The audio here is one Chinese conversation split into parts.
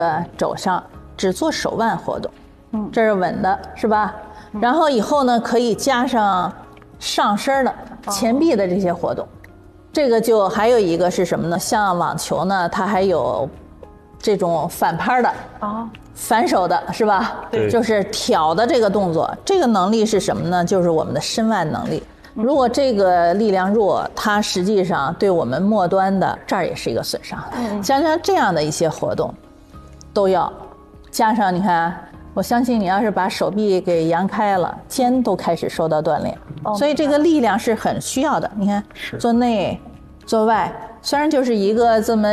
肘上只做手腕活动，这是稳的，是吧？然后以后呢，可以加上上身的前臂的这些活动。这个就还有一个是什么呢？像网球呢，它还有这种反拍的反手的，是吧？ 对， 就是挑的这个动作。这个能力是什么呢？就是我们的身腕能力。如果这个力量弱，它实际上对我们末端的这儿也是一个损伤。像这样的一些活动，都要加上。你看，我相信你要是把手臂给扬开了，肩都开始受到锻炼。所以这个力量是很需要的。你看，做内做外，虽然就是一个这么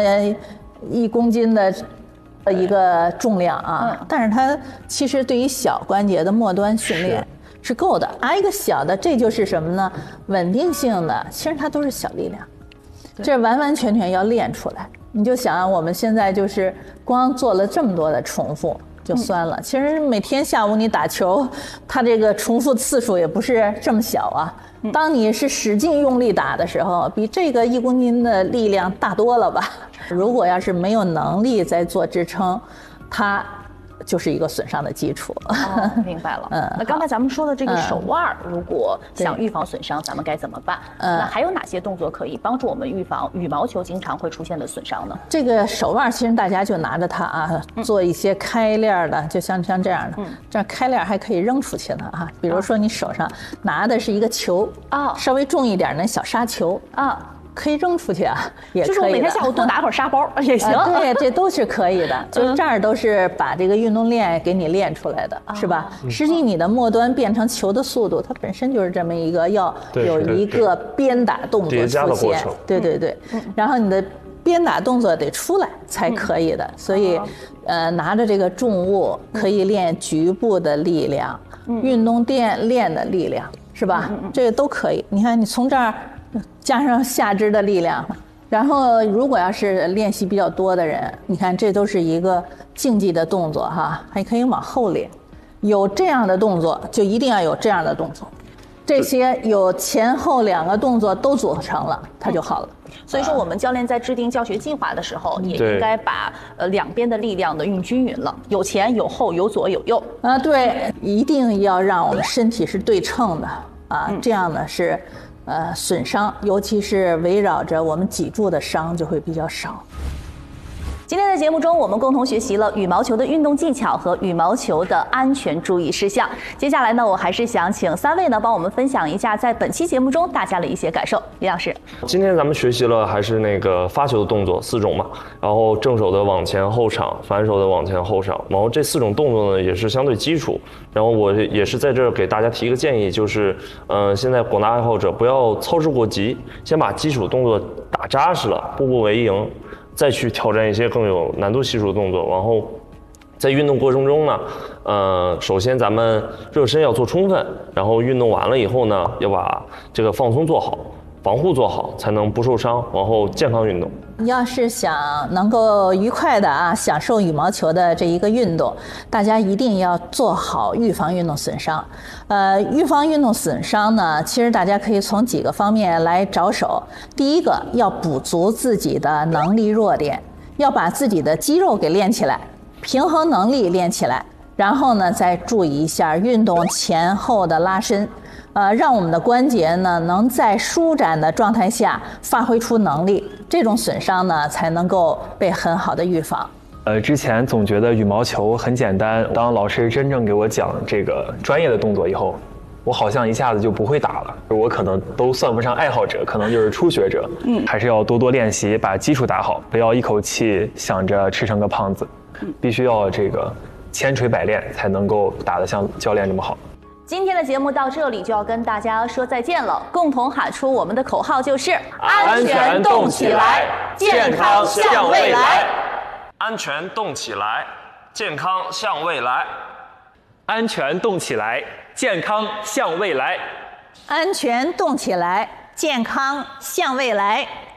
1公斤的一个重量啊，但是它其实对于小关节的末端训练是够的。一个小的，这就是什么呢？稳定性的，其实它都是小力量，这完完全全要练出来。你就想，我们现在就是光做了这么多的重复就酸了。其实每天下午你打球，它这个重复次数也不是这么小啊。当你是使劲用力打的时候，比这个1公斤的力量大多了吧？如果要是没有能力在做支撑，它就是一个损伤的基础。 明白了。那刚才咱们说的这个手腕，如果想预防损伤，咱们该怎么办？那还有哪些动作可以帮助我们预防羽毛球经常会出现的损伤呢？ 这个手腕其实大家就拿着它做一些开链的，就像这样的，这样开链还可以扔出去的啊。比如说你手上拿的是一个球稍微重一点的小沙球可以扔出去也可以的。 就是我每天下午多打会儿沙包也行。 对，这都是可以的。就是这儿都是把这个运动链给你练出来的，是吧？实际你的末端变成球的速度，它本身就是这么一个要有一个鞭打动作出现。对。然后你的鞭打动作得出来才可以的。所以，拿着这个重物可以练局部的力量，运动练的力量，是吧？这个都可以。你看，你从这儿加上下肢的力量，然后如果要是练习比较多的人，你看这都是一个竞技的动作还可以往后练。有这样的动作，就一定要有这样的动作。这些有前后2个动作都组成了，它就好了。 所以说，我们教练在制定教学计划的时候，也应该把两边的力量的运均匀了，有前有后，有左有右对，一定要让我们身体是对称的这样呢是损伤，尤其是围绕着我们脊柱的伤就会比较少。 今天的节目中，我们共同学习了羽毛球的运动技巧和羽毛球的安全注意事项。接下来呢，我还是想请3位呢帮我们分享一下在本期节目中大家的一些感受。李老师， 今天咱们学习了还是那个发球的动作4种嘛，然后正手的往前后场，反手的往前后场，然后这4种动作呢也是相对基础。然后我也是在这儿给大家提一个建议，就是现在广大爱好者不要操之过急，先把基础动作打扎实了，步步为营。再去挑战一些更有难度系数的动作，然后在运动过程中呢，首先咱们热身要做充分，然后运动完了以后呢，要把这个放松做好，防护做好，才能不受伤，然后健康运动。 要是想能够愉快的享受羽毛球的这一个运动，大家一定要做好预防运动损伤。预防运动损伤呢，其实大家可以从几个方面来着手。第一个，要补足自己的能力弱点，要把自己的肌肉给练起来，平衡能力练起来，然后呢，再注意一下运动前后的拉伸。让我们的关节呢能在舒展的状态下发挥出能力，这种损伤呢才能够被很好的预防。 之前总觉得羽毛球很简单，当老师真正给我讲这个专业的动作以后，我好像一下子就不会打了。我可能都算不上爱好者，可能就是初学者。还是要多多练习，把基础打好，不要一口气想着吃成个胖子，必须要这个千锤百炼，才能够打得像教练这么好。 今天的节目到这里就要跟大家说再见了，共同喊出我们的口号就是安全动起来，健康向未来。安全动起来，健康向未来。 安全动起来，健康向未来。 安全动起来，健康向未来。